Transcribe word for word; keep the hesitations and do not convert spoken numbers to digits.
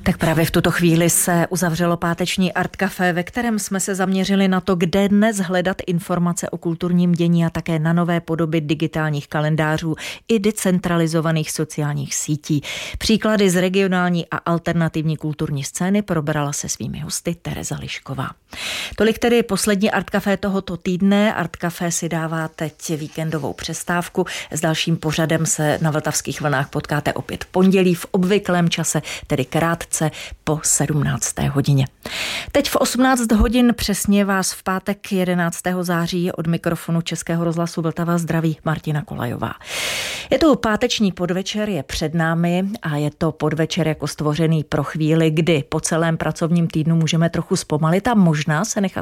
Tak právě v tuto chvíli se uzavřelo páteční Art Café, ve kterém jsme se zaměřili na to, kde dnes hledat informace o kulturním dění a také na nové podoby digitálních kalendářů i decentralizovaných sociálních sítí. Příklady z regionální a alternativní kulturní scény probrala se svými hosty Tereza Lišková. Tolik tedy poslední Art Café tohoto týdne. Art Café si dává teď víkendovou přestávku. S dalším pořadem se na Vltavských vlnách potkáte opět v pondělí v obvyklém čase, tedy krátce po sedmnácté hodině. Teď v osmnáct hodin přesně vás v pátek jedenáctého září od mikrofonu Českého rozhlasu Vltava zdraví Martina Kolajová. Je to páteční podvečer, je před námi a je to podvečer jako stvořený pro chvíli, kdy po celém pracovním týdnu můžeme trochu zpomalit a možná se nechat